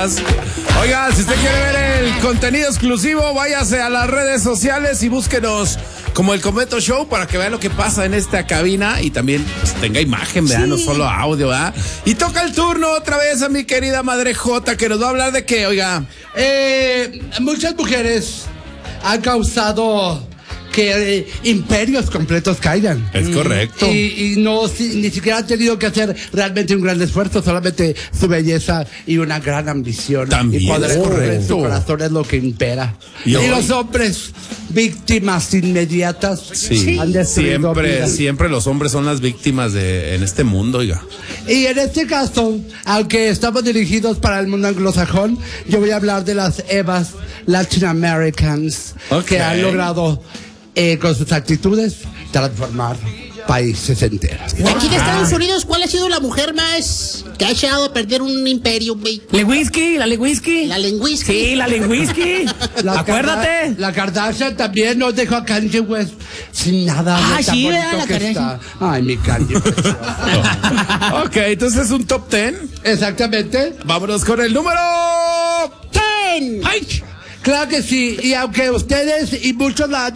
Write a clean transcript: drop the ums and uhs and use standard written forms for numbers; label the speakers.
Speaker 1: cosas. Oiga, si usted quiere ver el contenido exclusivo, váyase a las redes sociales y búsquenos como el Convento Show para que vea lo que pasa en esta cabina y también pues, tenga imagen, ¿verdad? Sí. No solo audio, ¿verdad? Y toca el turno otra vez a mi querida Madre J, que nos va a hablar de qué, oiga.
Speaker 2: Muchas mujeres han causado que imperios completos caigan.
Speaker 1: Es correcto.
Speaker 2: Y no, ni siquiera han tenido que hacer realmente un gran esfuerzo, solamente su belleza y una gran ambición.
Speaker 1: También.
Speaker 2: Y poder correr su corazón es lo que impera. Y los hombres, víctimas inmediatas,
Speaker 1: sí,
Speaker 2: han destruido
Speaker 1: siempre los hombres son las víctimas en este mundo, oiga.
Speaker 2: Y en este caso, aunque estamos dirigidos para el mundo anglosajón, yo voy a hablar de las Evas Latin Americans, que han logrado con sus actitudes transformar países enteros.
Speaker 3: Aquí en Estados Unidos, ¿cuál ha sido la mujer más que ha echado a perder un imperio, güey?
Speaker 4: Lewinsky.
Speaker 3: La Lewinsky.
Speaker 4: Sí, la Lewinsky. Acuérdate.
Speaker 2: La Kardashian también nos dejó a Kanye West sin nada.
Speaker 3: Sí, la Kardashian.
Speaker 2: Ay, mi Kanye West.
Speaker 1: Ok, entonces es un top 10.
Speaker 2: Exactamente.
Speaker 1: Vámonos con el número
Speaker 3: 10.
Speaker 2: ¡Ay! Claro que sí, y aunque ustedes y muchos la han